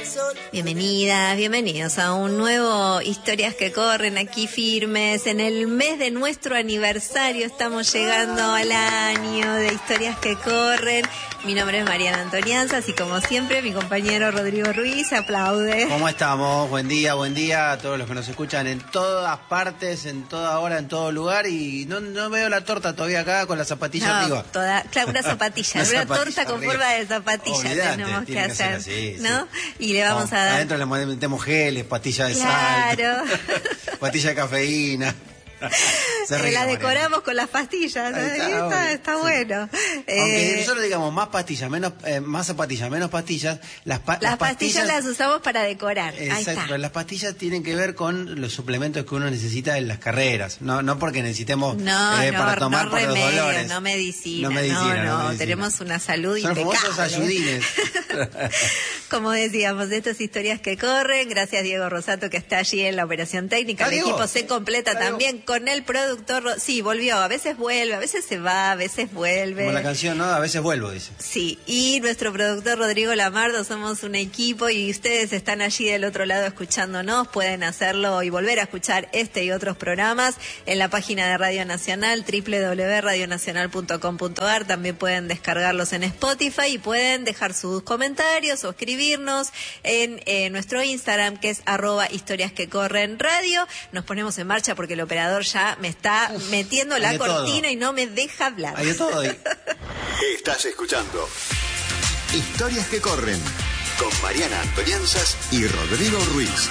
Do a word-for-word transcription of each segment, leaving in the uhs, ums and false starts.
Bienvenidas, bienvenidos a un nuevo Historias que Corren, aquí firmes. En el mes de nuestro aniversario estamos llegando al año de Historias que Corren. Mi nombre es Mariana Antonianzas y como siempre mi compañero Rodrigo Ruiz aplaude. ¿Cómo estamos? Buen día, buen día a todos los que nos escuchan en todas partes, en toda hora, en todo lugar. Y no, no veo la torta todavía acá con la zapatilla no, arriba. Toda, claro, una zapatilla, una, una zapatilla torta arriba. Con forma de zapatilla. Olvidate, tenemos que hacer, así, ¿no? Sí. Y le vamos no, a dar... Adentro le metemos geles, pastillas de claro. sal, pastillas de cafeína. Ríe, la decoramos Mariana. Con las pastillas, ¿no? está, está, está sí. Bueno. Aunque eh, nosotros digamos más pastillas, menos eh, más zapatillas, menos pastillas, las, pa las, las pastillas, pastillas las usamos para decorar. Exacto, Ahí está. Pero las pastillas tienen que ver con los suplementos que uno necesita en las carreras, no no porque necesitemos no, eh, no, para tomar no por remedio, los dolores. No medicina, no, medicina, no, no, no, medicina. Tenemos una salud Son impecable. Son famosos ayudines. Como decíamos, de estas historias que corren, gracias Diego Rosato que está allí en la operación técnica. El equipo se completa también con el productor. Sí, volvió, a veces vuelve, a veces se va, a veces vuelve. Como la canción, ¿no? A veces vuelvo, dice. Sí, y nuestro productor Rodrigo Lamardo, somos un equipo y ustedes están allí del otro lado escuchándonos, pueden hacerlo y volver a escuchar este y otros programas en la página de Radio Nacional, doble u doble u doble u punto radio nacional punto com punto a r, también pueden descargarlos en Spotify y pueden dejar sus comentarios o escribirnos en eh, nuestro Instagram, que es arroba historias que corren radio. Nos ponemos en marcha porque el operador ya me está metiendo la cortina todo. Y no me deja hablar. Hay de todo ahí. Estás escuchando Historias que Corren con Mariana Antonianzas y Rodrigo Ruiz.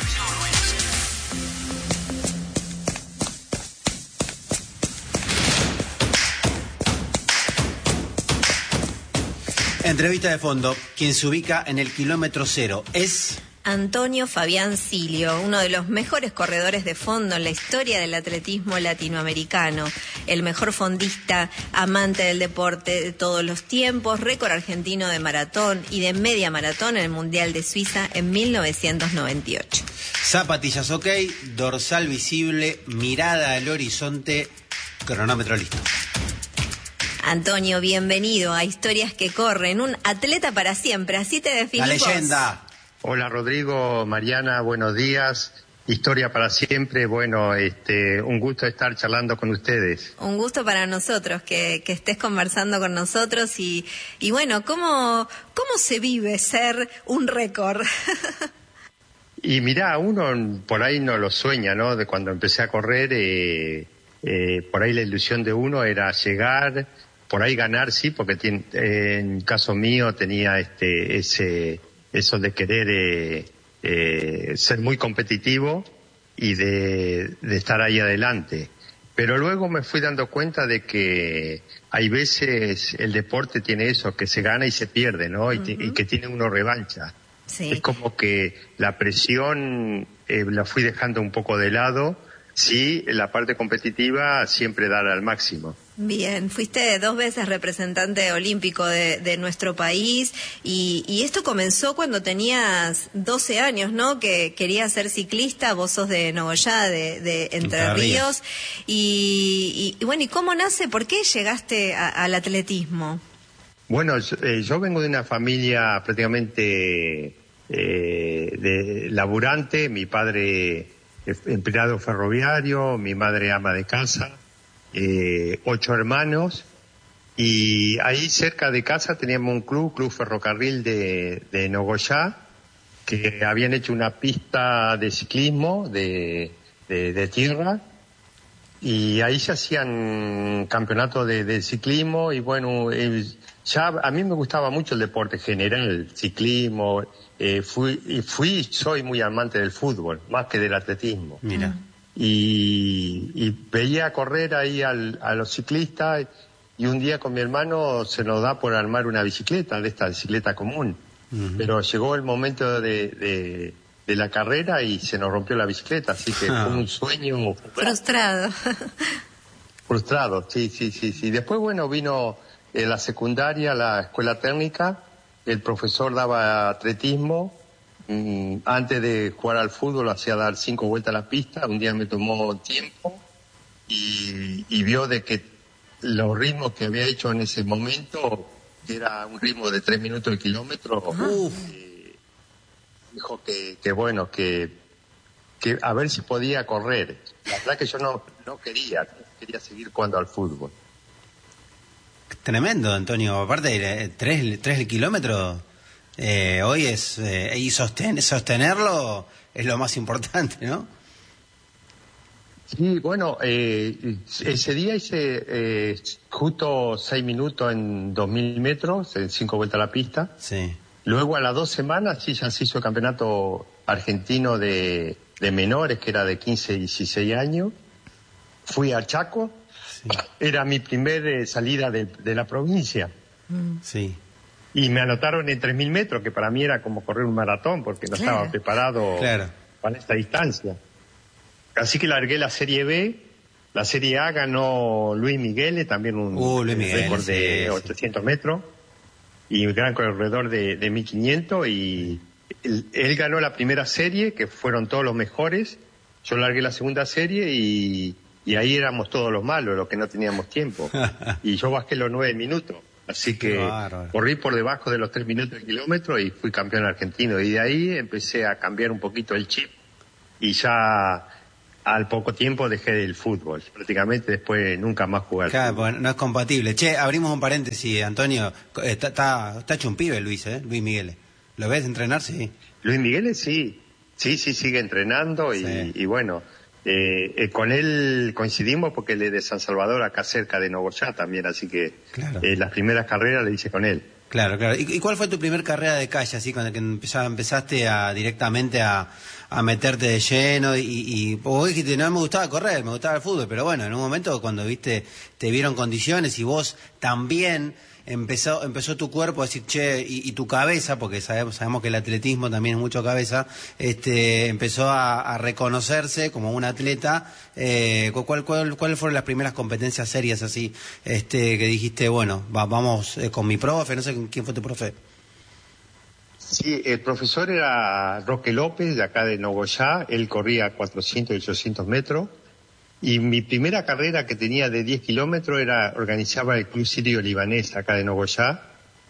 Entrevista de fondo. Quien se ubica en el kilómetro cero es... Antonio Fabián Silio, uno de los mejores corredores de fondo en la historia del atletismo latinoamericano, el mejor fondista, amante del deporte de todos los tiempos, récord argentino de maratón y de media maratón en el Mundial de Suiza en mil novecientos noventa y ocho. Zapatillas ok, dorsal visible, mirada al horizonte, cronómetro listo. Antonio, bienvenido a Historias que Corren, un atleta para siempre, así te definís. La leyenda. Hola Rodrigo, Mariana, buenos días. Historia para siempre, bueno, este, un gusto estar charlando con ustedes. Un gusto para nosotros que, que estés conversando con nosotros y, y bueno, ¿cómo, cómo se vive ser un récord? Y mirá, uno por ahí no lo sueña, ¿no? De cuando empecé a correr, eh, eh, por ahí la ilusión de uno era llegar, por ahí ganar, sí, porque tiene, eh, en caso mío tenía este, ese... eso de querer eh, eh, ser muy competitivo y de, de estar ahí adelante. Pero luego me fui dando cuenta de que hay veces el deporte tiene eso, que se gana y se pierde, ¿no? Y, uh-huh. y que tiene uno revancha. Sí. Es como que la presión eh, la fui dejando un poco de lado, sí, la parte competitiva siempre dar al máximo. Bien, fuiste dos veces representante olímpico de, de nuestro país y, y esto comenzó cuando tenías doce años, ¿no? Que querías ser ciclista, vos sos de Nogoyá, de, de Entre Ríos. Y, y, y bueno, ¿y cómo nace? ¿Por qué llegaste a, al atletismo? Bueno, yo, eh, yo vengo de una familia prácticamente eh, de laburante, mi padre empleado ferroviario, mi madre ama de casa. Eh, ocho hermanos y ahí cerca de casa teníamos un club, Club Ferrocarril de, de Nogoyá, que habían hecho una pista de ciclismo de, de, de tierra y ahí se hacían campeonatos de, de ciclismo y bueno, eh, ya a mí me gustaba mucho el deporte general, el ciclismo, eh, fui, y fui, soy muy amante del fútbol, más que del atletismo. Mira. Y, y veía correr ahí al, a los ciclistas y un día con mi hermano se nos da por armar una bicicleta, de esta bicicleta común. Uh-huh. Pero llegó el momento de, de, de la carrera y se nos rompió la bicicleta, así que ah. fue un sueño. Frustrado. Frustrado, sí, sí, sí, sí. Después, bueno, vino en la secundaria, la escuela técnica, el profesor daba atletismo. Antes de jugar al fútbol hacía dar cinco vueltas a la pista, un día me tomó tiempo y, y vio de que los ritmos que había hecho en ese momento, que era un ritmo de tres minutos el kilómetro, uh. eh, dijo que, que bueno, que, que a ver si podía correr. La verdad que yo no, no quería, quería seguir jugando al fútbol. Tremendo, Antonio. Aparte, eh, tres, tres kilómetros, eh, hoy es, eh, y sosten, sostenerlo es lo más importante, ¿no? Sí, bueno, eh, ese día hice eh, justo seis minutos en dos mil metros, en cinco vueltas a la pista. Sí. Luego a las dos semanas sí ya se hizo el campeonato argentino de, de menores, que era de quince y dieciséis años. Fui a Chaco, sí. Era mi primer eh, salida de, de la provincia. Sí. Y me anotaron en tres mil metros, que para mí era como correr un maratón, porque no claro. estaba preparado claro. para esta distancia. Así que largué la Serie B, la Serie A ganó Luis Miguel, también un uh, Luis Miguel, récord de sí, ochocientos sí. metros, y un gran corredor de, de mil quinientos, y él, él ganó la primera serie, que fueron todos los mejores. Yo largué la segunda serie y, y ahí éramos todos los malos, los que no teníamos tiempo. Y yo bajé los nueve minutos. Así que corrí por debajo de los tres minutos de kilómetro y fui campeón argentino. Y de ahí empecé a cambiar un poquito el chip y ya al poco tiempo dejé el fútbol. Prácticamente después nunca más jugué al claro, fútbol. Pues no es compatible. Che, abrimos un paréntesis, Antonio. Está, está, está hecho un pibe Luis, ¿eh? Luis Miguel. ¿Lo ves entrenar? Sí. Luis Miguel sí. Sí, sí, sigue entrenando y, sí. y bueno... Eh, eh, con él coincidimos porque él es de San Salvador, acá cerca de Nogoyá también, así que claro. eh, las primeras carreras le hice con él. Claro, claro. ¿Y, y cuál fue tu primer carrera de calle, así, cuando empezá, empezaste a directamente a, a meterte de lleno? Y, y vos dijiste, no me gustaba correr, me gustaba el fútbol, pero bueno, en un momento cuando viste, te vieron condiciones y vos también... Empezó, empezó tu cuerpo a decir, che, y, y tu cabeza, porque sabemos, sabemos que el atletismo también es mucho cabeza, este, empezó a, a reconocerse como un atleta. Eh, ¿cuál, cuál, ¿Cuáles fueron las primeras competencias serias así, este, que dijiste, bueno, va, vamos eh, con mi profe, no sé quién fue tu profe? Sí, el profesor era Roque López, de acá de Nogoyá. Él corría cuatrocientos y ochocientos metros. Y mi primera carrera que tenía de diez kilómetros era, organizaba el Club Sirio Libanés acá de Nogoyá,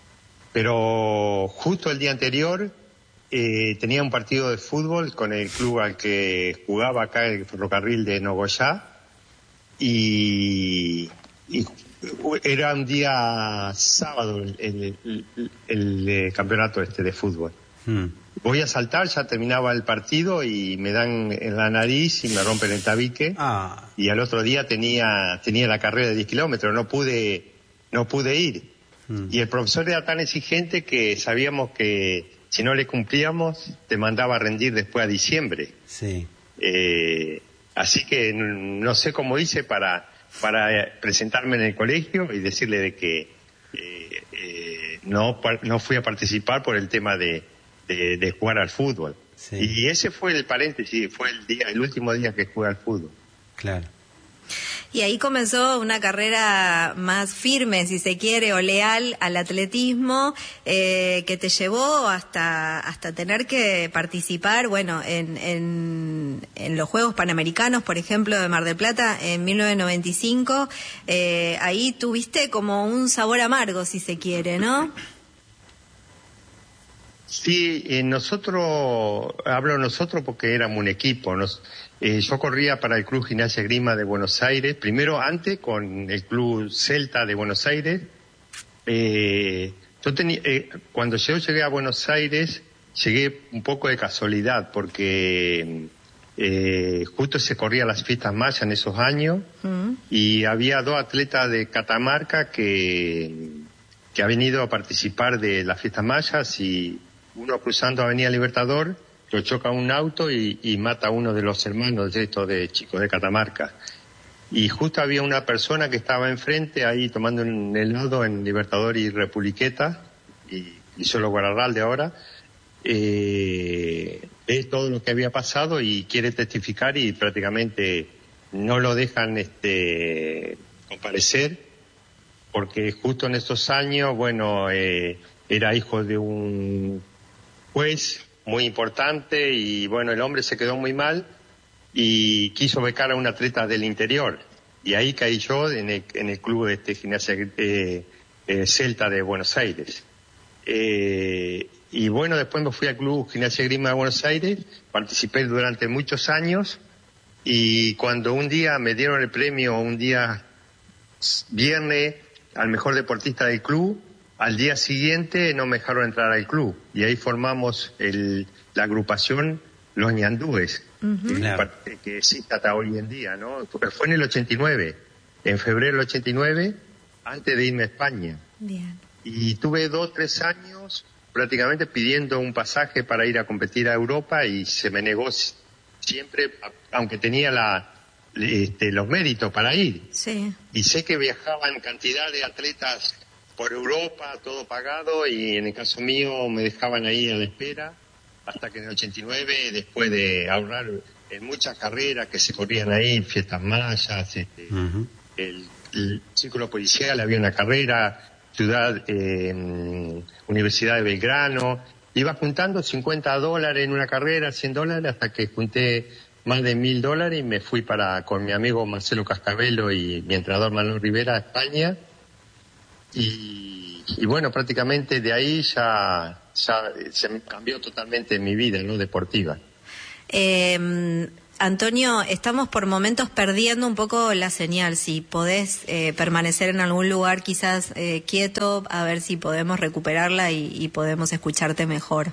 pero justo el día anterior eh, tenía un partido de fútbol con el club al que jugaba acá, el Ferrocarril de Nogoyá, y, y era un día sábado el, el, el, el, el campeonato este de fútbol. Hmm. Voy a saltar, ya terminaba el partido y me dan en la nariz y me rompen el tabique. Ah. Y al otro día tenía tenía la carrera de diez kilómetros, no pude no pude ir. Mm. Y el profesor era tan exigente que sabíamos que si no le cumplíamos te mandaba a rendir después a diciembre. Sí. Eh, así que no sé cómo hice para para presentarme en el colegio y decirle de que eh, eh, no no fui a participar por el tema de De, de jugar al fútbol. Sí. Y ese fue el paréntesis, fue el día, el último día que jugué al fútbol. Claro. Y ahí comenzó una carrera más firme, si se quiere, o leal al atletismo, eh, que te llevó hasta hasta tener que participar, bueno, en, en, en los Juegos Panamericanos, por ejemplo, de Mar del Plata, en mil novecientos noventa y cinco. Eh, ahí tuviste como un sabor amargo, si se quiere, ¿no? Sí, eh, nosotros, hablo nosotros porque éramos un equipo. Nos, eh, yo corría para el Club Gimnasia Esgrima de Buenos Aires, primero antes con el Club Celta de Buenos Aires. Eh, yo tenía, eh, cuando yo llegué a Buenos Aires, llegué un poco de casualidad porque eh, justo se corría las fiestas mayas en esos años mm. y había dos atletas de Catamarca que, que han venido a participar de las fiestas mayas y uno cruzando Avenida Libertador, lo choca un auto y, y mata a uno de los hermanos de estos de chicos de Catamarca. Y justo había una persona que estaba enfrente ahí tomando un helado en Libertador y Republiqueta, y, y solo Guararralde ahora, eh, es todo lo que había pasado y quiere testificar y prácticamente no lo dejan este comparecer, porque justo en estos años, bueno, eh, era hijo de un juez muy importante y bueno, el hombre se quedó muy mal y quiso becar a un atleta del interior y ahí caí yo en el, en el club de este Gimnasia eh, eh, Celta de Buenos Aires. Eh, y bueno, después me fui al Club Gimnasia Esgrima de Buenos Aires, participé durante muchos años, y cuando un día me dieron el premio, un día viernes, al mejor deportista del club, al día siguiente no me dejaron entrar al club, y ahí formamos el, la agrupación Los Ñandúes, uh-huh. Claro. que, que existe hasta hoy en día, ¿no? Fue en el ochenta y nueve, en febrero del ochenta y nueve, antes de irme a España. Bien. Y tuve dos, tres años prácticamente pidiendo un pasaje para ir a competir a Europa, y se me negó siempre, aunque tenía la, este, los méritos para ir. Sí. Y sé que viajaban cantidad de atletas por Europa, todo pagado, y en el caso mío me dejaban ahí a la espera, hasta que en el ochenta y nueve, después de ahorrar en muchas carreras que se corrían ahí, fiestas mayas, este, uh-huh. el, el círculo policial, había una carrera, ciudad, eh, Universidad de Belgrano, iba juntando cincuenta dólares en una carrera, cien dólares, hasta que junté más de mil dólares y me fui para con mi amigo Marcelo Cascabello y mi entrenador Manuel Rivera a España, y, y bueno, prácticamente de ahí ya, ya se cambió totalmente mi vida, ¿no?, deportiva. Eh, Antonio, estamos por momentos perdiendo un poco la señal. Si podés eh, permanecer en algún lugar quizás eh, quieto, a ver si podemos recuperarla y, y podemos escucharte mejor.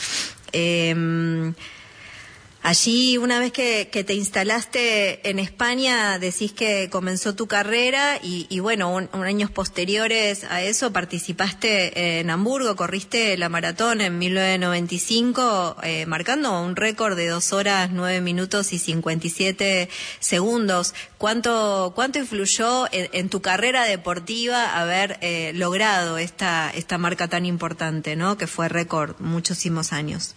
Eh, Allí, una vez que, que te instalaste en España, decís que comenzó tu carrera y, y bueno, un, un años posteriores a eso participaste en Hamburgo, corriste la maratón en mil novecientos noventa y cinco, eh, marcando un récord de dos horas, nueve minutos y cincuenta y siete segundos. ¿Cuánto, cuánto influyó en, en tu carrera deportiva haber eh, logrado esta, esta marca tan importante, ¿no?, que fue récord muchísimos años?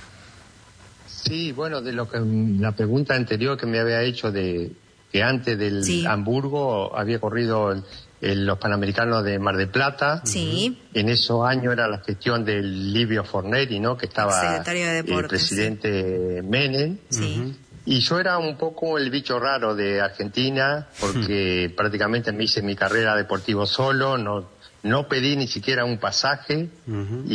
Sí, bueno, de lo que la pregunta anterior que me había hecho de que antes del sí. Hamburgo había corrido el, el, los Panamericanos de Mar del Plata. Sí. En esos años era la gestión del Livio Forneri, ¿no?, que estaba secretario de Deportes, el presidente sí. Menem. Sí. Uh-huh. Y yo era un poco el bicho raro de Argentina, porque uh-huh. prácticamente me hice mi carrera deportiva solo, no no pedí ni siquiera un pasaje, uh-huh.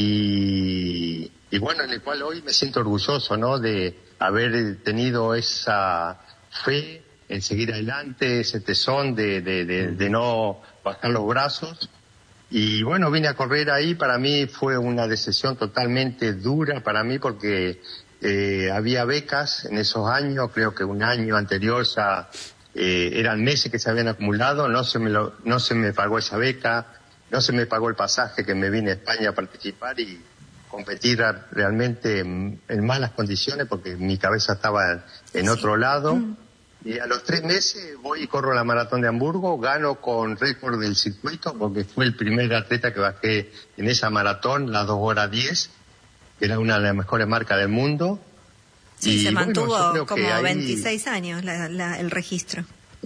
y y bueno, en el cual hoy me siento orgulloso, ¿no?, de haber tenido esa fe en seguir adelante, ese tesón de, de, de, de no bajar los brazos. Y bueno, vine a correr ahí, para mí fue una decisión totalmente dura para mí, porque eh, había becas en esos años, creo que un año anterior ya eh, eran meses que se habían acumulado, no se me lo, no se me pagó esa beca, no se me pagó el pasaje que me vine a España a participar y competir realmente en, en malas condiciones, porque mi cabeza estaba en sí. otro lado. Mm. Y a los tres meses voy y corro la maratón de Hamburgo, gano con récord del circuito, porque fue el primer atleta que bajé en esa maratón, las dos horas diez, que era una de las mejores marcas del mundo. Sí, y se mantuvo bueno, como ahí, veintiséis años la, la, el registro.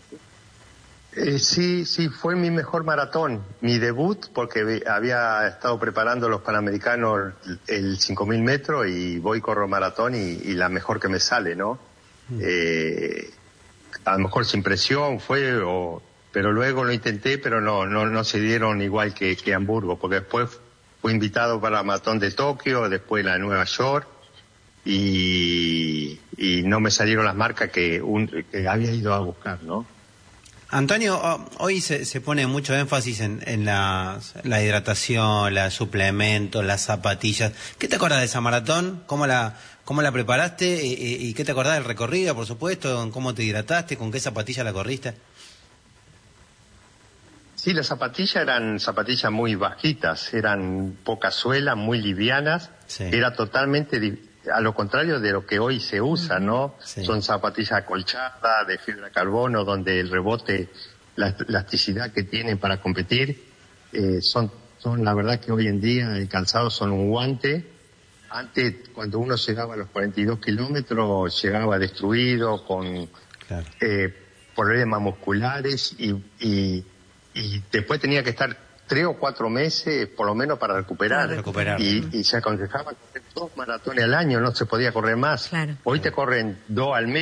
Eh, sí, sí, fue mi mejor maratón, mi debut, porque había estado preparando los Panamericanos el cinco mil metros y voy corro maratón y, y la mejor que me sale, ¿no? Mm. Eh, a lo mejor sin presión fue, o, pero luego lo intenté, pero no no no se dieron igual que, que Hamburgo, porque después fui invitado para la maratón de Tokio, después la de Nueva York, y, y no me salieron las marcas que, un, que había ido a buscar, ¿no? Antonio, hoy se, se pone mucho énfasis en, en la, la hidratación, los suplementos, las zapatillas. ¿Qué te acordás de esa maratón? ¿Cómo la, cómo la preparaste? ¿Y, y qué te acordás del recorrido, por supuesto? ¿Cómo te hidrataste? ¿Con qué zapatilla la corriste? Sí, las zapatillas eran zapatillas muy bajitas, eran poca suela, muy livianas. Sí. Era totalmente di- a lo contrario de lo que hoy se usa, ¿no? Sí. Son zapatillas acolchadas, de fibra de carbono, donde el rebote, la elasticidad que tienen para competir, eh, son, son la verdad que hoy en día el calzado son un guante. Antes, cuando uno llegaba a los cuarenta y dos kilómetros, llegaba destruido, con claro. eh, problemas musculares, y, y, y después tenía que estar tres o cuatro meses por lo menos para recuperar, para recuperar. Y, y se aconsejaba correr dos maratones al año, no se podía correr más. Claro. Hoy te corren dos al mes,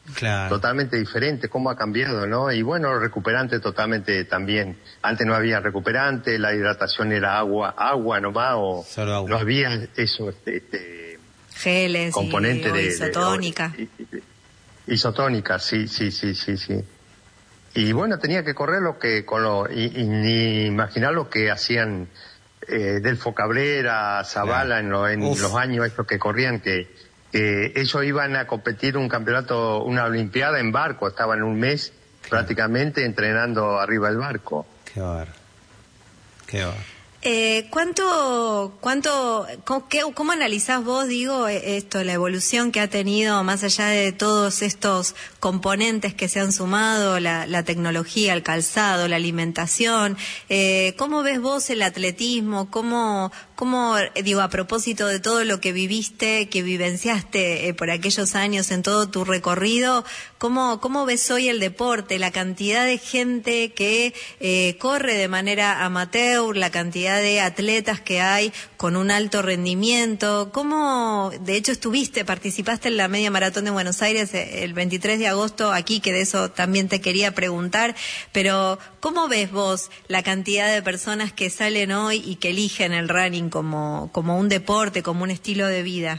Claro. Totalmente diferente, cómo ha cambiado, ¿no? Y bueno, recuperante totalmente también. Antes no había recuperante, la hidratación era agua, agua nomás, o Solo agua. no había eso, este, este geles componente y, o de, isotónica. de, de, isotónica, sí, sí, sí, sí, sí. Y bueno, tenía que correr lo que, con lo, y, y ni imaginar lo que hacían eh, Delfo Cabrera, Zavala, claro, en, lo, en los años estos que corrían, que, que ellos iban a competir un campeonato, una olimpiada en barco, estaban un mes claro, prácticamente entrenando arriba del barco. Qué bar, qué bar. Eh, ¿Cuánto, cuánto, cómo, qué, cómo analizás vos, digo, esto, la evolución que ha tenido más allá de todos estos componentes que se han sumado, la, la tecnología, el calzado, la alimentación? Eh, ¿Cómo ves vos el atletismo? ¿Cómo, cómo, digo, a propósito de todo lo que viviste, que vivenciaste eh, por aquellos años en todo tu recorrido, cómo, cómo ves hoy el deporte, la cantidad de gente que eh, corre de manera amateur, la cantidad de atletas que hay con un alto rendimiento? ¿Cómo, de hecho estuviste, participaste en la media maratón de Buenos Aires el veintitrés de agosto aquí, que de eso también te quería preguntar, pero ¿cómo ves vos la cantidad de personas que salen hoy y que eligen el running como, como un deporte, como un estilo de vida?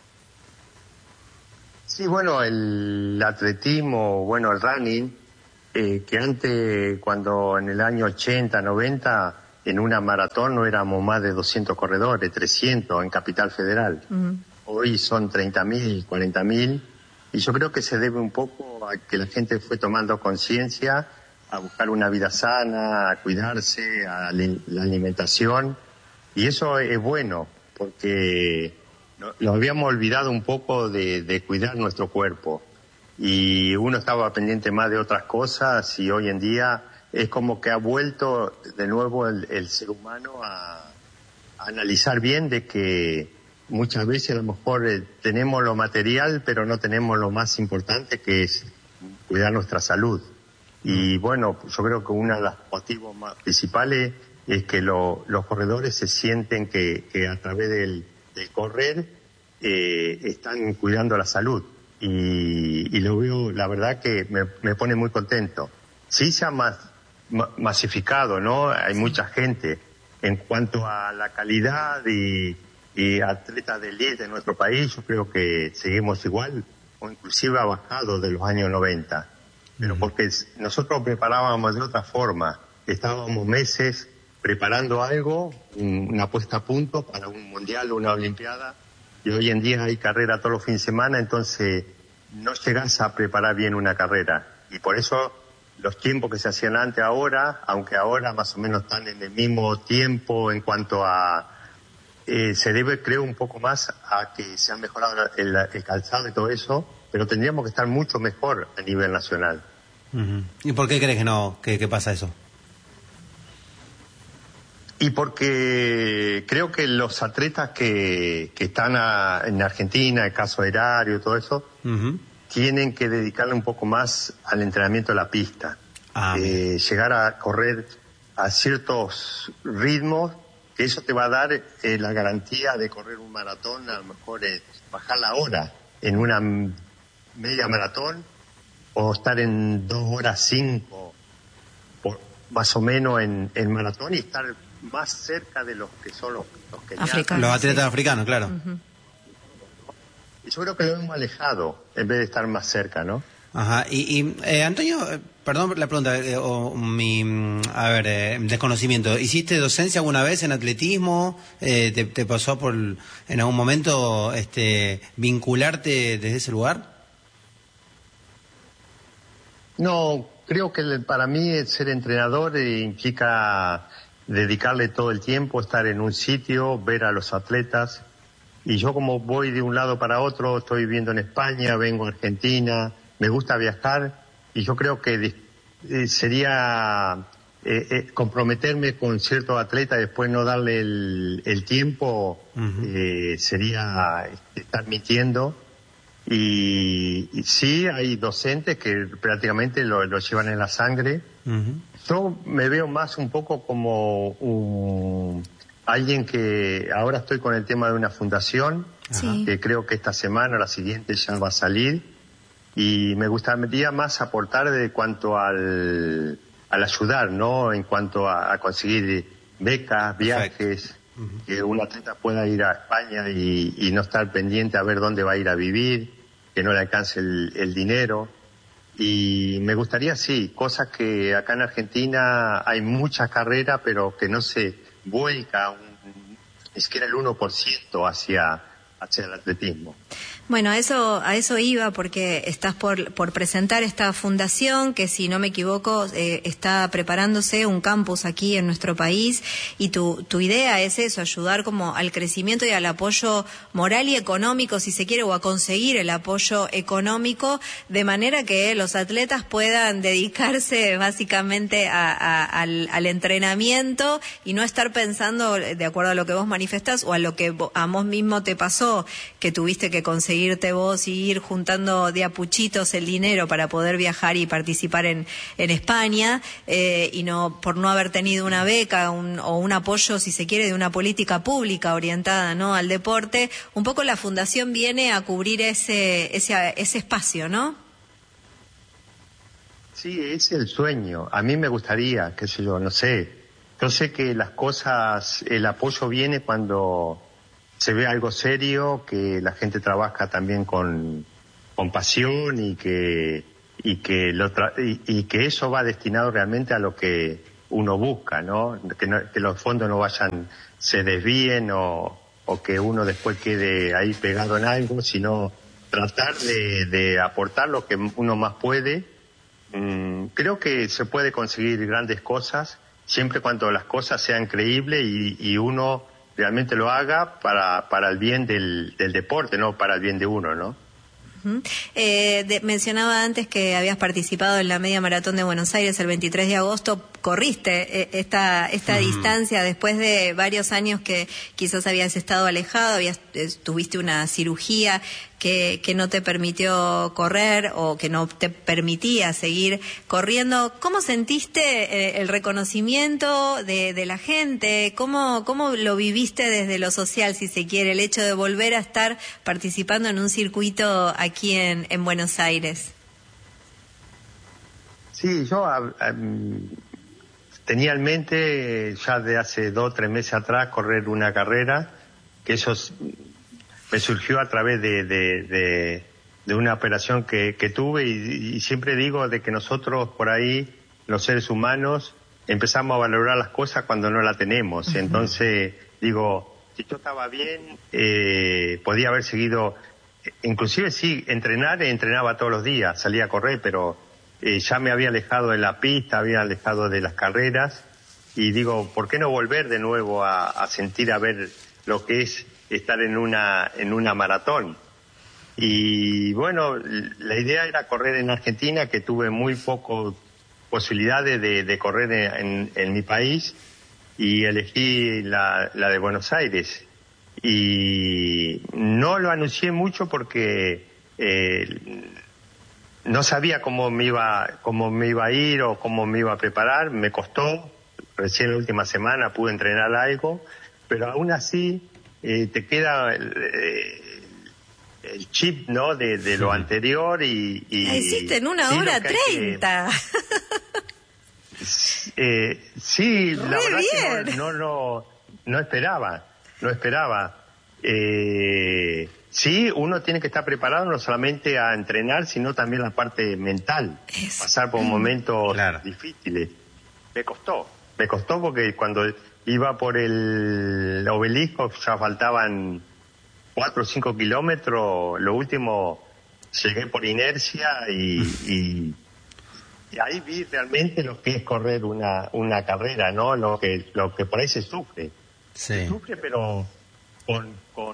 Sí, bueno, el atletismo, bueno, el running, eh, que antes, cuando en el año ochenta, noventa, en una maratón no éramos más de doscientos corredores, trescientos en Capital Federal. Uh-huh. Hoy son treinta mil, cuarenta mil, y yo creo que se debe un poco a que la gente fue tomando conciencia, a buscar una vida sana, a cuidarse, a la alimentación, y eso es bueno, porque nos habíamos olvidado un poco de, de cuidar nuestro cuerpo, y uno estaba pendiente más de otras cosas, y hoy en día es como que ha vuelto de nuevo el, el ser humano a, a analizar bien de que muchas veces a lo mejor eh, tenemos lo material, pero no tenemos lo más importante, que es cuidar nuestra salud. Y bueno, yo creo que uno de los motivos más principales es que lo, los corredores se sienten que, que a través del, del correr eh, están cuidando la salud. Y, y lo veo, la verdad que me, me pone muy contento. Sí se ha más masificado, ¿no? Hay mucha gente. En cuanto a la calidad y, y atletas de élite de nuestro país, yo creo que seguimos igual, o inclusive ha bajado de los años noventa. Pero porque nosotros preparábamos de otra forma. Estábamos meses preparando algo, una puesta a punto para un mundial o una olimpiada, y hoy en día hay carrera todos los fines de semana, entonces no llegas a preparar bien una carrera. Y por eso los tiempos que se hacían antes ahora, aunque ahora más o menos están en el mismo tiempo en cuanto a, eh, se debe creo un poco más a que se han mejorado el, el calzado y todo eso, pero tendríamos que estar mucho mejor a nivel nacional. Uh-huh. ¿Y por qué crees que no, que, que pasa eso? Y porque creo que los atletas que, que están a, en Argentina, el caso Erario y todo eso, uh-huh, tienen que dedicarle un poco más al entrenamiento de la pista. Ah, eh, llegar a correr a ciertos ritmos, que eso te va a dar eh, la garantía de correr un maratón, a lo mejor eh, bajar la hora en una media maratón, o estar en dos horas cinco, por, más o menos en el maratón, y estar más cerca de los que son los, los keniatas. Los atletas sí. africanos, claro. Uh-huh. Yo creo que lo hemos alejado en vez de estar más cerca, ¿no? Ajá. Y, y eh, Antonio, perdón por la pregunta, eh, o mi, a ver, eh, desconocimiento. ¿Hiciste docencia alguna vez en atletismo? Eh, te, ¿Te pasó por, en algún momento, este, vincularte desde ese lugar? No, creo que para mí ser entrenador implica dedicarle todo el tiempo, estar en un sitio, ver a los atletas. Y yo como voy de un lado para otro, estoy viviendo en España, vengo a Argentina, me gusta viajar, y yo creo que eh, sería eh, eh, comprometerme con cierto atleta y después no darle el, el tiempo, uh-huh, eh, sería estar mintiendo. Y, y sí, hay docentes que prácticamente lo, lo llevan en la sangre. Uh-huh. Yo me veo más un poco como un... alguien que ahora estoy con el tema de una fundación, sí, que creo que esta semana o la siguiente ya va a salir, y me gustaría más aportar de cuanto al, al ayudar, ¿no? En cuanto a, a conseguir becas, viajes, uh-huh. que un atleta pueda ir a España y, y no estar pendiente a ver dónde va a ir a vivir, que no le alcance el, el dinero. Y me gustaría, sí, cosas que acá en Argentina hay muchas carreras, pero que no se vuelca un, ni siquiera el uno por ciento hacia, hacia el atletismo. Bueno, a eso, a eso iba, porque estás por, por presentar esta fundación que, si no me equivoco, eh, está preparándose un campus aquí en nuestro país, y tu, tu idea es eso, ayudar como al crecimiento y al apoyo moral y económico, si se quiere, o a conseguir el apoyo económico, de manera que los atletas puedan dedicarse básicamente a, a, al, al entrenamiento y no estar pensando, de acuerdo a lo que vos manifestás o a lo que a vos mismo te pasó, que tuviste que conseguir irte vos y ir juntando de a puchitos el dinero para poder viajar y participar en, en España, eh, y no por no haber tenido una beca un, o un apoyo, si se quiere, de una política pública orientada, ¿no?, al deporte. Un poco la fundación viene a cubrir ese, ese, ese espacio, ¿no? Sí, es el sueño. A mí me gustaría, qué sé yo, no sé. Yo sé que las cosas, el apoyo viene cuando se ve algo serio, que la gente trabaja también con, con pasión y que y que lo tra- y, y que eso va destinado realmente a lo que uno busca, ¿no? Que, no, que los fondos no vayan, se desvíen o, o que uno después quede ahí pegado en algo, sino tratar de, de aportar lo que uno más puede. Mm, creo que se puede conseguir grandes cosas siempre cuando las cosas sean creíbles y, y uno realmente lo haga para para el bien del, del deporte, no para el bien de uno, ¿no? Uh-huh. Eh, de, mencionaba antes que habías participado en la media maratón de Buenos Aires el veintitrés de agosto. Corriste eh, esta esta uh-huh. distancia después de varios años que quizás habías estado alejado, habías eh, tuviste una cirugía que que no te permitió correr o que no te permitía seguir corriendo. ¿Cómo sentiste eh, el reconocimiento de, de la gente? ¿Cómo cómo lo viviste desde lo social, si se quiere, el hecho de volver a estar participando en un circuito aquí en, en Buenos Aires? Sí, yo um, tenía en mente ya de hace dos o tres meses atrás correr una carrera, que eso me surgió a través de, de, de, de una operación que, que tuve y, y siempre digo de que nosotros por ahí, los seres humanos, empezamos a valorar las cosas cuando no las tenemos. Uh-huh. Entonces digo, si yo estaba bien, eh, podía haber seguido, inclusive sí, entrenar, entrenaba todos los días, salía a correr, pero eh, ya me había alejado de la pista, había alejado de las carreras y digo, ¿por qué no volver de nuevo a, a sentir, a ver lo que es estar en una en una maratón? Y bueno, la idea era correr en Argentina, que tuve muy pocas posibilidades de, de correr en, en mi país, y elegí la, la de Buenos Aires. Y no lo anuncié mucho porque eh, no sabía cómo me iba cómo me iba a ir o cómo me iba a preparar. Me costó, recién la última semana pude entrenar algo, pero aún así eh, te queda el, el chip, ¿no?, de, de lo anterior y... y la hiciste en una hora treinta. Que, eh, sí, Re la verdad bien. que no, no, no, no esperaba, no esperaba. Eh, sí, uno tiene que estar preparado no solamente a entrenar, sino también la parte mental, Eso. pasar por momentos Claro. difíciles. Me costó, me costó porque cuando iba por el obelisco ya faltaban cuatro o cinco kilómetros, lo último llegué por inercia y, y, y ahí vi realmente lo que es correr una, una carrera, ¿no? Lo que, lo que por ahí se sufre. Sí. Se sufre, pero con, con,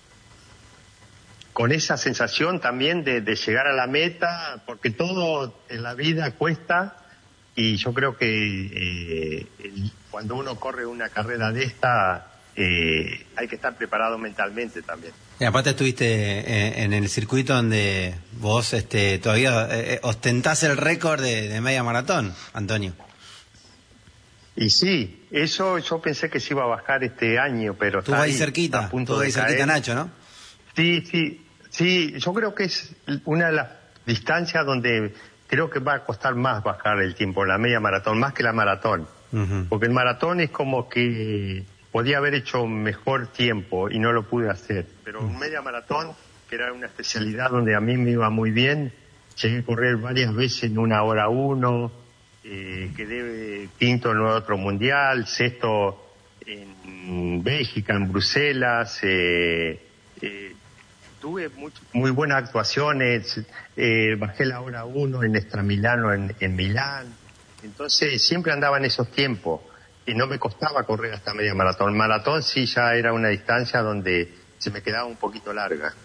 con esa sensación también de, de llegar a la meta, porque todo en la vida cuesta. Y yo creo que eh, el, cuando uno corre una carrera de esta, eh, hay que estar preparado mentalmente también. Y aparte estuviste eh, en el circuito donde vos este, todavía eh, ostentás el récord de, de media maratón, Antonio. Y sí, eso yo pensé que se iba a bajar este año, pero Estuvo está ahí ahí, cerquita, a punto estuvo de ahí cerquita caer. Nacho, ¿no? Sí, sí, sí, yo creo que es una de las distancia donde creo que va a costar más bajar el tiempo, la media maratón, más que la maratón. Uh-huh. Porque el maratón es como que podía haber hecho mejor tiempo y no lo pude hacer. Pero uh-huh. media maratón, que era una especialidad donde a mí me iba muy bien, llegué a correr varias veces en una hora uno, eh, quedé quinto en otro mundial, sexto en Bélgica, en Bruselas, eh, eh, tuve muy, muy buenas actuaciones, eh, bajé la hora uno en Extramilano en, en Milán, entonces siempre andaba en esos tiempos y no me costaba correr hasta media maratón. Maratón sí ya era una distancia donde se me quedaba un poquito larga.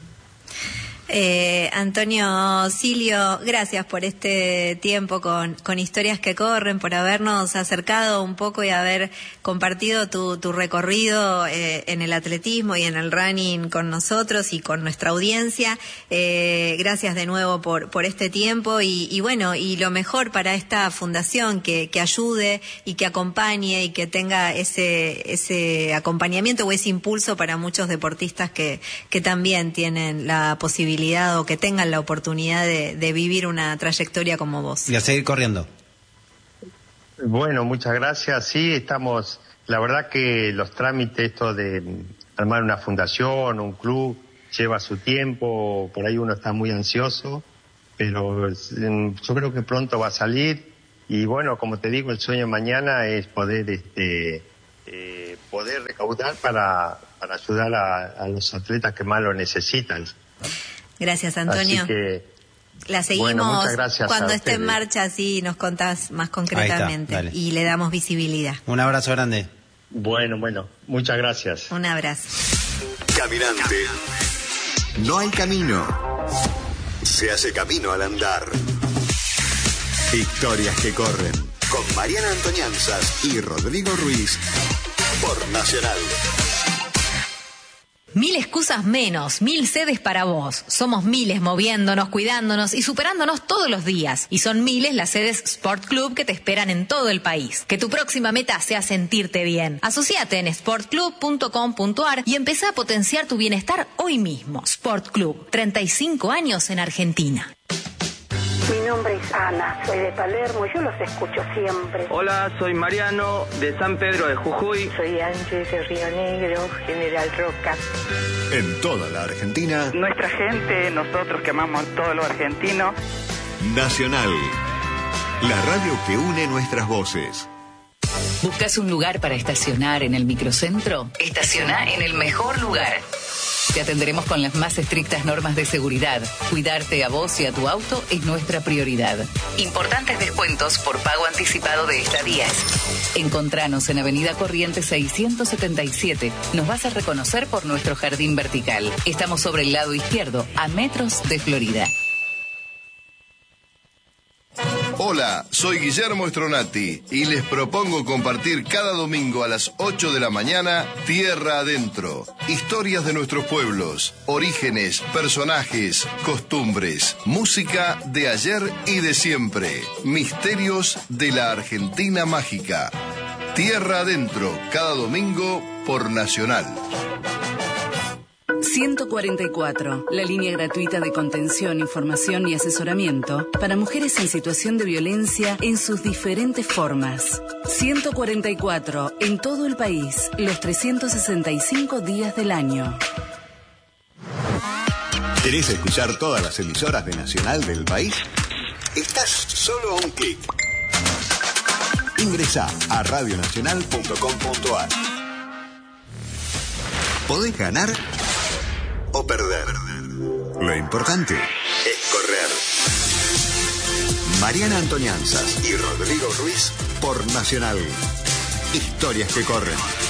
Eh, Antonio Silio, gracias por este tiempo con, con Historias que Corren, por habernos acercado un poco y haber compartido tu, tu recorrido eh, en el atletismo y en el running con nosotros y con nuestra audiencia. Eh, gracias de nuevo por, por este tiempo y, y bueno, y lo mejor para esta fundación, que, que ayude y que acompañe y que tenga ese, ese acompañamiento o ese impulso para muchos deportistas que, que también tienen la posibilidad o que tengan la oportunidad de, de vivir una trayectoria como vos. Y a seguir corriendo. Bueno, muchas gracias. Sí, estamos, la verdad que los trámites, esto de armar una fundación, un club, lleva su tiempo, por ahí uno está muy ansioso, pero yo creo que pronto va a salir y bueno, como te digo, el sueño mañana es poder este eh, poder recaudar para, para ayudar a, a los atletas que más lo necesitan. Gracias, Antonio. Así que, la seguimos bueno, muchas gracias cuando esté en marcha, así nos contás más concretamente está, y le damos visibilidad. Un abrazo grande. Bueno, bueno, muchas gracias. Un abrazo. Caminante. No hay camino. Se hace camino al andar. Historias que corren. Con Mariana Antonianzas y Rodrigo Ruiz. Por Nacional. Mil excusas menos, mil sedes para vos. Somos miles moviéndonos, cuidándonos y superándonos todos los días. Y son miles las sedes Sport Club que te esperan en todo el país. Que tu próxima meta sea sentirte bien. Asociate en sport club punto com punto a r y empezá a potenciar tu bienestar hoy mismo. Sport Club, treinta y cinco años en Argentina. Mi nombre es Ana, soy de Palermo y yo los escucho siempre. Hola, soy Mariano, de San Pedro de Jujuy. Soy Ángeles de Río Negro, General Roca. En toda la Argentina. Nuestra gente, nosotros que amamos todo lo argentino. Nacional, la radio que une nuestras voces. ¿Buscas un lugar para estacionar en el microcentro? Estaciona en el mejor lugar. Te atenderemos con las más estrictas normas de seguridad. Cuidarte a vos y a tu auto es nuestra prioridad. Importantes descuentos por pago anticipado de estadías. Encontranos en Avenida Corrientes seiscientos setenta y siete. Nos vas a reconocer por nuestro jardín vertical. Estamos sobre el lado izquierdo, a metros de Florida. Hola, soy Guillermo Stronati y les propongo compartir cada domingo a las ocho de la mañana Tierra Adentro. Historias de nuestros pueblos, orígenes, personajes, costumbres, música de ayer y de siempre, misterios de la Argentina mágica. Tierra Adentro, cada domingo por Nacional. ciento cuarenta y cuatro, la línea gratuita de contención, información y asesoramiento para mujeres en situación de violencia en sus diferentes formas. ciento cuarenta y cuatro, en todo el país, los trescientos sesenta y cinco días del año. ¿Querés escuchar todas las emisoras de Nacional del país? Estás solo a un clic. Ingresá a radio nacional punto com punto a r. Podés ganar o perder. Lo importante es correr. Mariana Antonianzas y Rodrigo Ruiz por Nacional. Historias que corren.